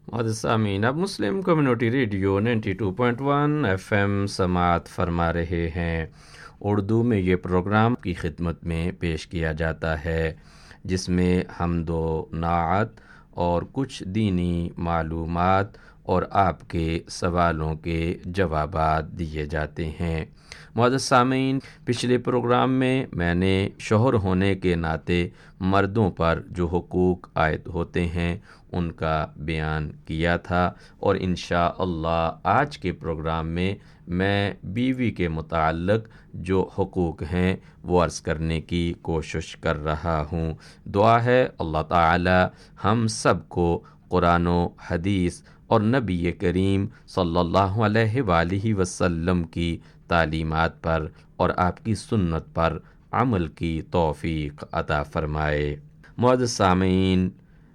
معزز سامعین، اب مسلم کمیونٹی ریڈیو 92.1 ایف ایم سماعت فرما رہے ہیں۔ اردو میں یہ پروگرام کی خدمت میں پیش کیا جاتا ہے، جس میں حمد و نعت اور کچھ دینی معلومات اور آپ کے سوالوں کے جوابات دیے جاتے ہیں۔ معزز سامعین، پچھلے پروگرام میں نے شوہر ہونے کے ناطے مردوں پر جو حقوق عائد ہوتے ہیں ان کا بیان کیا تھا، اور انشاءاللہ آج کے پروگرام میں بیوی کے متعلق جو حقوق ہیں وہ عرض کرنے کی کوشش کر رہا ہوں۔ دعا ہے اللہ تعالی ہم سب کو قرآن و حدیث اور نبی کریم صلی اللہ علیہ وآلہ وسلم کی تعلیمات پر اور آپ کی سنت پر عمل کی توفیق عطا فرمائے۔ معزز سامعین،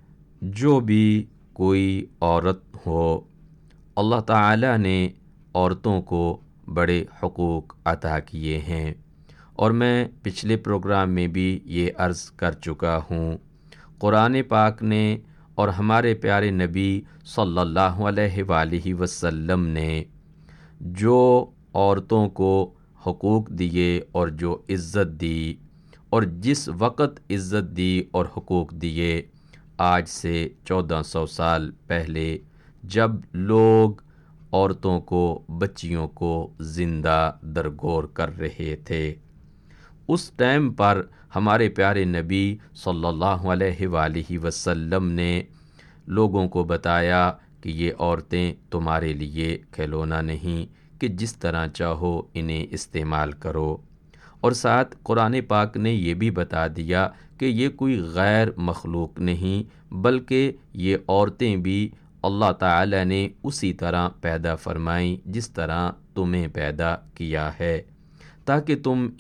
جو بھی کوئی عورت ہو، اللہ تعالی نے عورتوں کو بڑے حقوق عطا کیے ہیں، اور میں پچھلے پروگرام میں بھی یہ عرض کر چکا ہوں۔ قرآن پاک نے اور ہمارے پیارے نبی صلی اللہ علیہ وآلہ وسلم نے جو عورتوں کو حقوق دیے اور جو عزت دی، اور جس وقت عزت دی اور حقوق دیے، آج سے 1400 سال پہلے جب لوگ عورتوں کو، بچیوں کو زندہ درگور کر رہے تھے، اس ٹائم پر ہمارے پیارے نبی صلی اللہ علیہ وآلہ وسلم نے لوگوں کو بتایا کہ یہ عورتیں تمہارے لیے کھلونا نہیں کہ جس طرح چاہو انہیں استعمال کرو، اور ساتھ قرآن پاک نے یہ بھی بتا دیا کہ یہ کوئی غیر مخلوق نہیں، بلکہ یہ عورتیں بھی اللہ تعالی نے اسی طرح پیدا فرمائیں جس طرح تمہیں پیدا کیا ہے، تاکہ تم